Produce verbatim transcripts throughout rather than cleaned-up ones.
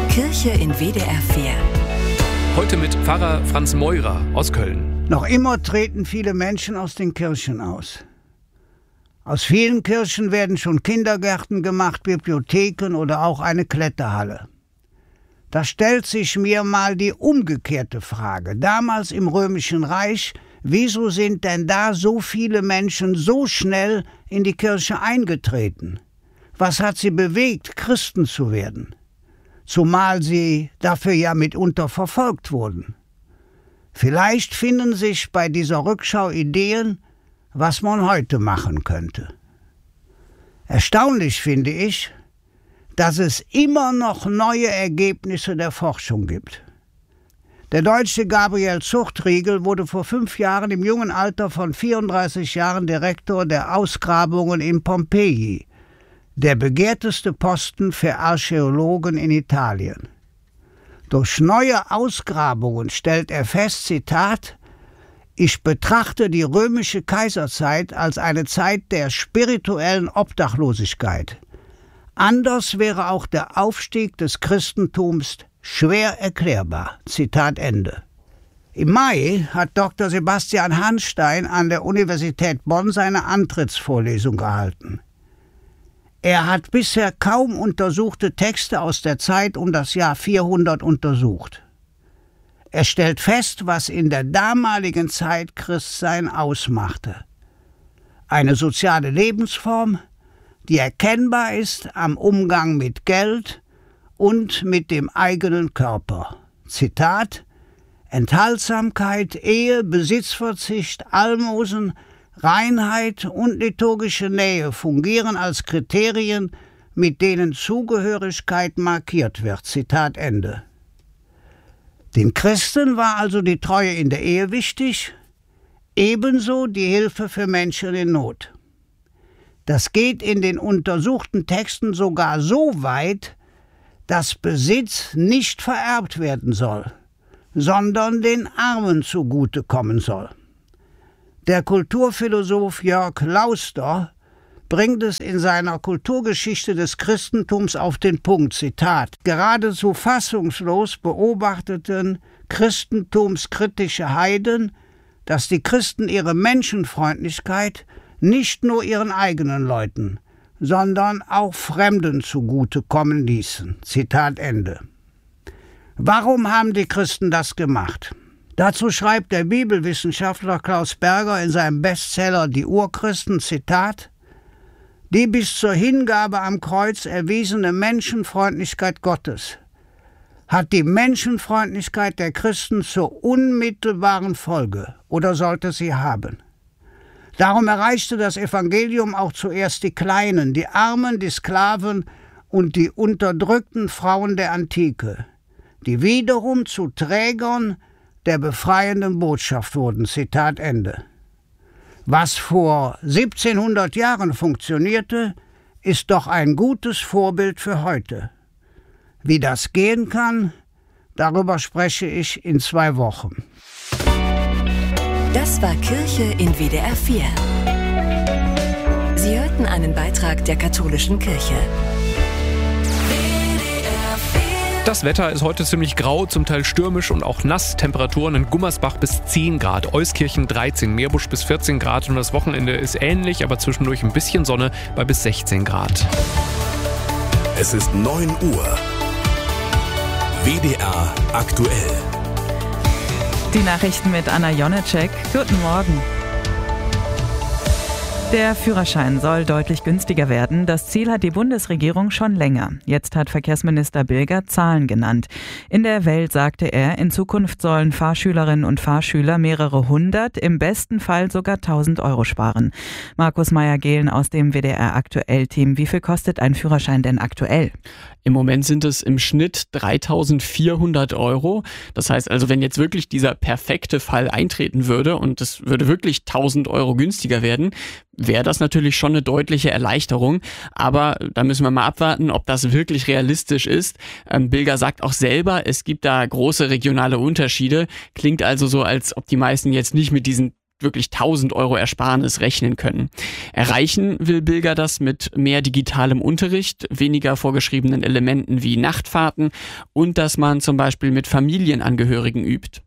Kirche in W D R vier. Heute mit Pfarrer Franz Meurer aus Köln. Noch immer treten viele Menschen aus den Kirchen aus. Aus vielen Kirchen werden schon Kindergärten gemacht, Bibliotheken oder auch eine Kletterhalle. Da stellt sich mir mal die umgekehrte Frage. Damals im Römischen Reich, wieso sind denn da so viele Menschen so schnell in die Kirche eingetreten? Was hat sie bewegt, Christen zu werden? Zumal sie dafür ja mitunter verfolgt wurden. Vielleicht finden sich bei dieser Rückschau Ideen, was man heute machen könnte. Erstaunlich finde ich, dass es immer noch neue Ergebnisse der Forschung gibt. Der Deutsche Gabriel Zuchtriegel wurde vor fünf Jahren im jungen Alter von vierunddreißig Jahren Direktor der Ausgrabungen in Pompeji, der begehrteste Posten für Archäologen in Italien. Durch neue Ausgrabungen stellt er fest, Zitat, ich betrachte die römische Kaiserzeit als eine Zeit der spirituellen Obdachlosigkeit. Anders wäre auch der Aufstieg des Christentums schwer erklärbar. Zitat Ende. Im Mai hat Doktor Sebastian Hanstein an der Universität Bonn seine Antrittsvorlesung gehalten. Er hat bisher kaum untersuchte Texte aus der Zeit um das Jahr vierhundert untersucht. Er stellt fest, was in der damaligen Zeit Christsein ausmachte. Eine soziale Lebensform, die erkennbar ist am Umgang mit Geld und mit dem eigenen Körper. Zitat: Enthaltsamkeit, Ehe, Besitzverzicht, Almosen, Reinheit und liturgische Nähe fungieren als Kriterien, mit denen Zugehörigkeit markiert wird. Zitat Ende. Den Christen war also die Treue in der Ehe wichtig, ebenso die Hilfe für Menschen in Not. Das geht in den untersuchten Texten sogar so weit, dass Besitz nicht vererbt werden soll, sondern den Armen zugutekommen soll. Der Kulturphilosoph Jörg Lauster bringt es in seiner Kulturgeschichte des Christentums auf den Punkt, Zitat, geradezu fassungslos beobachteten christentumskritische Heiden, dass die Christen ihre Menschenfreundlichkeit nicht nur ihren eigenen Leuten, sondern auch Fremden zugutekommen ließen. Zitat Ende. Warum haben die Christen das gemacht? Dazu schreibt der Bibelwissenschaftler Klaus Berger in seinem Bestseller Die Urchristen, Zitat, die bis zur Hingabe am Kreuz erwiesene Menschenfreundlichkeit Gottes hat die Menschenfreundlichkeit der Christen zur unmittelbaren Folge oder sollte sie haben. Darum erreichte das Evangelium auch zuerst die Kleinen, die Armen, die Sklaven und die unterdrückten Frauen der Antike, die wiederum zu Trägern der befreienden Botschaft wurden. Zitat Ende. Was vor siebzehnhundert Jahren funktionierte, ist doch ein gutes Vorbild für heute. Wie das gehen kann, darüber spreche ich in zwei Wochen. Das war Kirche in W D R vier. Sie hörten einen Beitrag der katholischen Kirche. Das Wetter ist heute ziemlich grau, zum Teil stürmisch und auch nass. Temperaturen in Gummersbach bis zehn Grad, Euskirchen dreizehn, Meerbusch bis vierzehn Grad und das Wochenende ist ähnlich, aber zwischendurch ein bisschen Sonne bei bis sechzehn Grad. Es ist neun Uhr. W D R aktuell. Die Nachrichten mit Anna Jonecek. Guten Morgen. Der Führerschein soll deutlich günstiger werden. Das Ziel hat die Bundesregierung schon länger. Jetzt hat Verkehrsminister Bilger Zahlen genannt. In der Welt sagte er, in Zukunft sollen Fahrschülerinnen und Fahrschüler mehrere hundert, im besten Fall sogar tausend Euro sparen. Markus Meyer-Gehlen aus dem W D R Aktuell-Team. Wie viel kostet ein Führerschein denn aktuell? Im Moment sind es im Schnitt dreitausendvierhundert Euro. Das heißt also, wenn jetzt wirklich dieser perfekte Fall eintreten würde und es würde wirklich tausend Euro günstiger werden, wäre das natürlich schon eine deutliche Erleichterung. Aber da müssen wir mal abwarten, ob das wirklich realistisch ist. Ähm, Bilger sagt auch selber, es gibt da große regionale Unterschiede. Klingt also so, als ob die meisten jetzt nicht mit diesen wirklich tausend Euro Ersparnis rechnen können. Erreichen will Bilger das mit mehr digitalem Unterricht, weniger vorgeschriebenen Elementen wie Nachtfahrten und dass man zum Beispiel mit Familienangehörigen übt.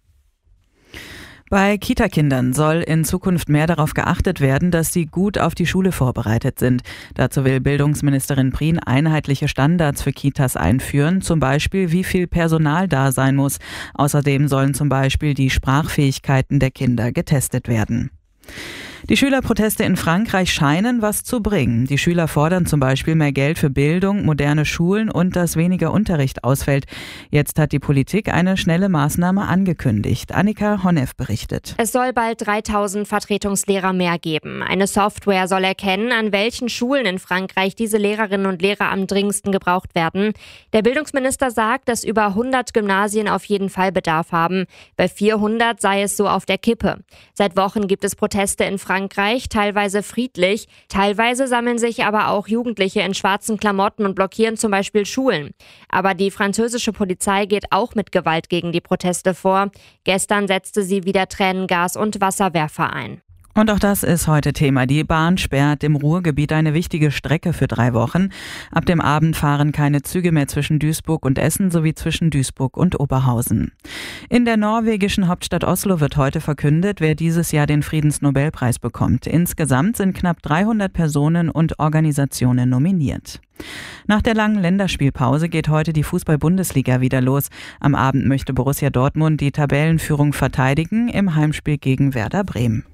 Bei Kitakindern soll in Zukunft mehr darauf geachtet werden, dass sie gut auf die Schule vorbereitet sind. Dazu will Bildungsministerin Prien einheitliche Standards für Kitas einführen, zum Beispiel wie viel Personal da sein muss. Außerdem sollen zum Beispiel die Sprachfähigkeiten der Kinder getestet werden. Die Schülerproteste in Frankreich scheinen was zu bringen. Die Schüler fordern zum Beispiel mehr Geld für Bildung, moderne Schulen und dass weniger Unterricht ausfällt. Jetzt hat die Politik eine schnelle Maßnahme angekündigt. Annika Honneff berichtet. Es soll bald dreitausend Vertretungslehrer mehr geben. Eine Software soll erkennen, an welchen Schulen in Frankreich diese Lehrerinnen und Lehrer am dringendsten gebraucht werden. Der Bildungsminister sagt, dass über hundert Gymnasien auf jeden Fall Bedarf haben. Bei vierhundert sei es so auf der Kippe. Seit Wochen gibt es Proteste in Frankreich. Frankreich, teilweise friedlich. Teilweise sammeln sich aber auch Jugendliche in schwarzen Klamotten und blockieren zum Beispiel Schulen. Aber die französische Polizei geht auch mit Gewalt gegen die Proteste vor. Gestern setzte sie wieder Tränengas und Wasserwerfer ein. Und auch das ist heute Thema. Die Bahn sperrt im Ruhrgebiet eine wichtige Strecke für drei Wochen. Ab dem Abend fahren keine Züge mehr zwischen Duisburg und Essen sowie zwischen Duisburg und Oberhausen. In der norwegischen Hauptstadt Oslo wird heute verkündet, wer dieses Jahr den Friedensnobelpreis bekommt. Insgesamt sind knapp dreihundert Personen und Organisationen nominiert. Nach der langen Länderspielpause geht heute die Fußball-Bundesliga wieder los. Am Abend möchte Borussia Dortmund die Tabellenführung verteidigen im Heimspiel gegen Werder Bremen.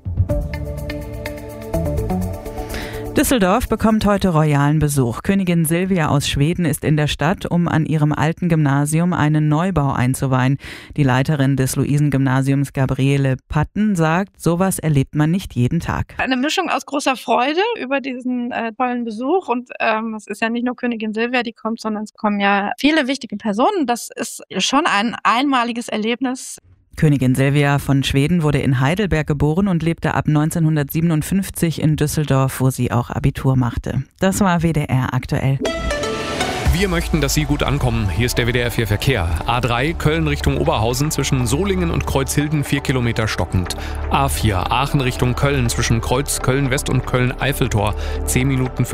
Düsseldorf bekommt heute royalen Besuch. Königin Silvia aus Schweden ist in der Stadt, um an ihrem alten Gymnasium einen Neubau einzuweihen. Die Leiterin des Luisengymnasiums, Gabriele Patten, sagt, sowas erlebt man nicht jeden Tag. Eine Mischung aus großer Freude über diesen äh, tollen Besuch. Und ähm, es ist ja nicht nur Königin Silvia, die kommt, sondern es kommen ja viele wichtige Personen. Das ist schon ein einmaliges Erlebnis. Königin Silvia von Schweden wurde in Heidelberg geboren und lebte ab neunzehnhundertsiebenundfünfzig in Düsseldorf, wo sie auch Abitur machte. Das war W D R aktuell. Wir möchten, dass Sie gut ankommen. Hier ist der W D R vier Verkehr. A drei Köln Richtung Oberhausen zwischen Solingen und Kreuzhilden vier Kilometer stockend. A vier Aachen Richtung Köln zwischen Kreuz Köln West und Köln Eiffeltor zehn Minuten